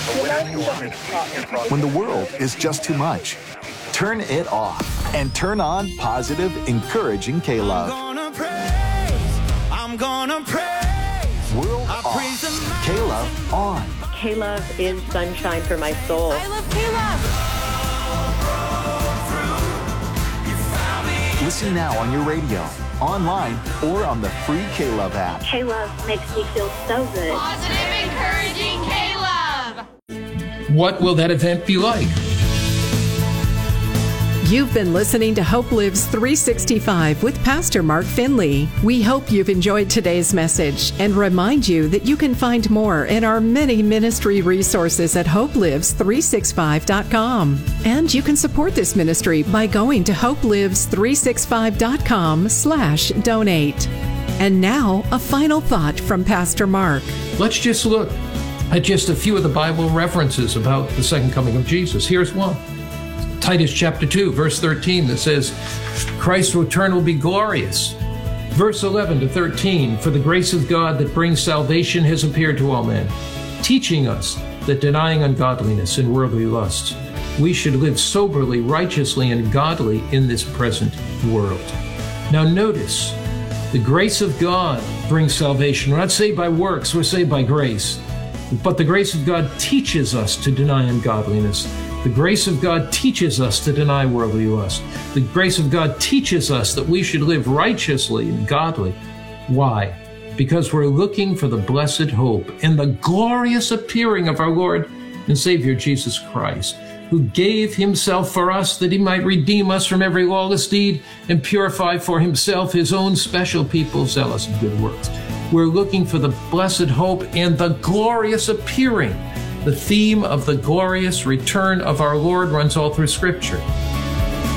When the world is just too much, turn it off and turn on positive, encouraging K-Love. I'm gonna praise. World off, K-Love on. K-Love is sunshine for my soul. I love K-Love. Listen now on your radio, online, or on the free K-Love app. K-Love makes me feel so good. Positive, encouraging K-Love. What will that event be like? You've been listening to Hope Lives 365 with Pastor Mark Finley. We hope you've enjoyed today's message and remind you that you can find more in our many ministry resources at hopelives365.com. And you can support this ministry by going to hopelives365.com/donate. And now, a final thought from Pastor Mark. Let's just look at just a few of the Bible references about the second coming of Jesus. Here's one. Titus chapter 2, verse 13, that says, Christ's return will be glorious. Verse 11 to 13, for the grace of God that brings salvation has appeared to all men, teaching us that denying ungodliness and worldly lusts, we should live soberly, righteously, and godly in this present world. Now notice, the grace of God brings salvation. We're not saved by works, we're saved by grace. But the grace of God teaches us to deny ungodliness. The grace of God teaches us to deny worldly lust. The grace of God teaches us that we should live righteously and godly. Why? Because we're looking for the blessed hope and the glorious appearing of our Lord and Savior Jesus Christ, who gave himself for us that he might redeem us from every lawless deed and purify for himself his own special people, zealous of good works. We're looking for the blessed hope and the glorious appearing. The theme of the glorious return of our Lord runs all through Scripture.